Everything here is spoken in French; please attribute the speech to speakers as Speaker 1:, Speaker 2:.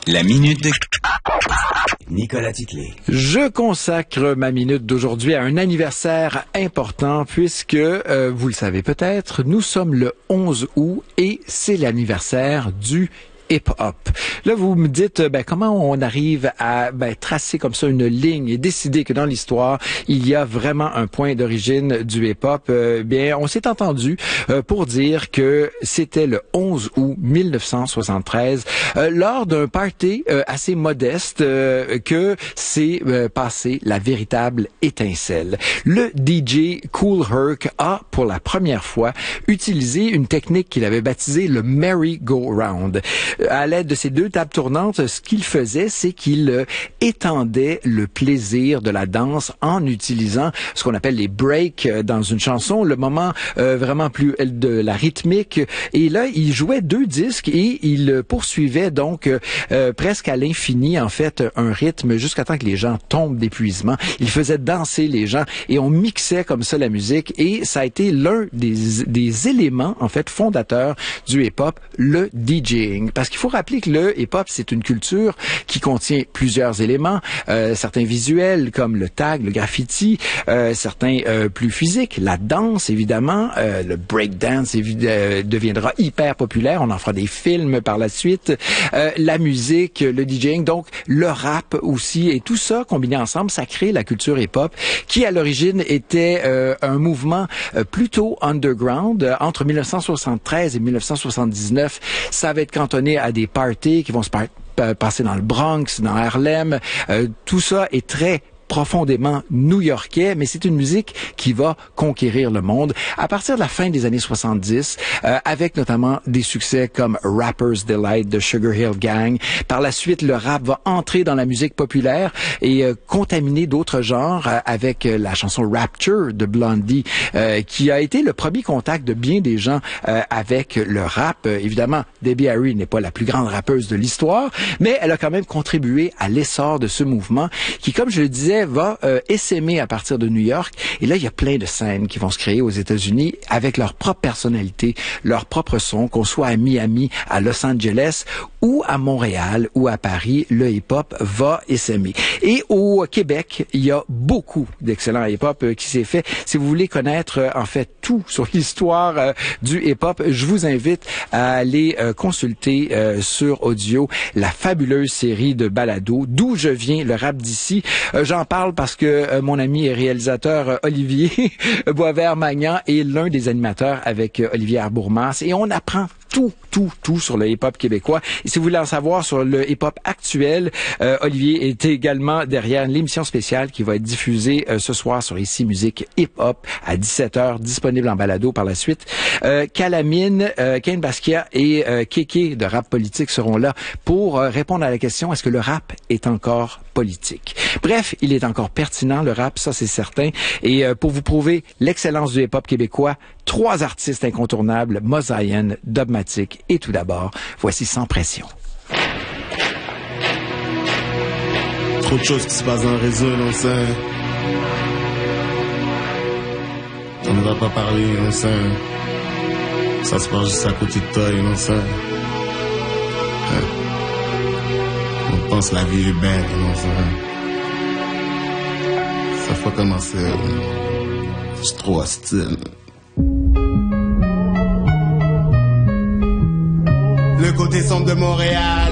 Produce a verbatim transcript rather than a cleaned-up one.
Speaker 1: La minute de Nicolas Titley.
Speaker 2: Je consacre ma minute d'aujourd'hui à un anniversaire important puisque, euh, vous le savez peut-être, nous sommes le onze août et c'est l'anniversaire du hip-hop. Là, vous me dites, ben, comment on arrive à ben, tracer comme ça une ligne et décider que dans l'histoire, il y a vraiment un point d'origine du hip-hop? Euh, bien, on s'est entendu euh, pour dire que c'était le onze août mille neuf cent soixante-treize, euh, lors d'un party euh, assez modeste, euh, que s'est euh, passé la véritable étincelle. Le D J Kool Herc a, pour la première fois, utilisé une technique qu'il avait baptisée le merry-go-round. À l'aide de ces deux tables tournantes, ce qu'il faisait, c'est qu'il euh, étendait le plaisir de la danse en utilisant ce qu'on appelle les breaks euh, dans une chanson, le moment euh, vraiment plus de la rythmique. Et là, il jouait deux disques et il poursuivait donc euh, presque à l'infini, en fait, un rythme jusqu'à temps que les gens tombent d'épuisement. Il faisait danser les gens et on mixait comme ça la musique et ça a été l'un des, des éléments, en fait, fondateurs du hip-hop, le DJing. Parce qu'il faut rappeler que le hip-hop, c'est une culture qui contient plusieurs éléments, euh, certains visuels comme le tag, le graffiti, euh, certains euh, plus physiques, la danse évidemment, euh, le breakdance euh, deviendra hyper populaire, on en fera des films par la suite, euh, la musique, le DJing, donc le rap aussi, et tout ça combiné ensemble, ça crée la culture hip-hop qui à l'origine était euh, un mouvement euh, plutôt underground. Euh, entre mille neuf cent soixante-treize et mille neuf cent soixante-dix-neuf, ça va être cantonné à des parties qui vont se par- passer dans le Bronx, dans Harlem. Euh, tout ça est très profondément new-yorkais, mais c'est une musique qui va conquérir le monde à partir de la fin des années soixante-dix, euh, avec notamment des succès comme Rapper's Delight de Sugar Hill Gang. Par la suite, le rap va entrer dans la musique populaire et euh, contaminer d'autres genres euh, avec euh, la chanson Rapture de Blondie, euh, qui a été le premier contact de bien des gens euh, avec le rap. Euh, évidemment, Debbie Harry n'est pas la plus grande rappeuse de l'histoire, mais elle a quand même contribué à l'essor de ce mouvement qui, comme je le disais, va euh, essaimer à partir de New York. Et là, il y a plein de scènes qui vont se créer aux États-Unis avec leur propre personnalité, leur propre son, qu'on soit à Miami, à Los Angeles ou à Montréal ou à Paris, le hip-hop va essaimer. Et au Québec, il y a beaucoup d'excellents hip-hop euh, qui s'est fait. Si vous voulez connaître euh, en fait tout sur l'histoire euh, du hip-hop, je vous invite à aller euh, consulter euh, sur audio la fabuleuse série de balados D'où je viens, le rap d'ici. Euh, J'en parle parce que euh, mon ami et réalisateur euh, Olivier Boisvert-Magnan est l'un des animateurs avec euh, Olivier Arbourmas et on apprend tout, tout, tout sur le hip-hop québécois. Et si vous voulez en savoir sur le hip-hop actuel, euh, Olivier est également derrière l'émission spéciale qui va être diffusée euh, ce soir sur Ici Musique Hip-Hop à dix-sept heures, disponible en balado par la suite. Euh, Calamine, euh, Kane Basquiat et euh, Kéké de Rap Politique seront là pour euh, répondre à la question, est-ce que le rap est encore politique? Bref, il est encore pertinent, le rap, ça c'est certain. Et euh, pour vous prouver l'excellence du hip-hop québécois, trois artistes incontournables, Mosaïen, Dogmatic et tout d'abord, voici Sans Pression.
Speaker 3: Trop de choses qui se passent dans le réseau, on sait. On ne va pas parler, on sait. Ça se passe juste à côté de toi, on sait. On pense la vie est belle, on sait. Ça faut commencer. C'est trop hostile. Le côté sombre de Montréal.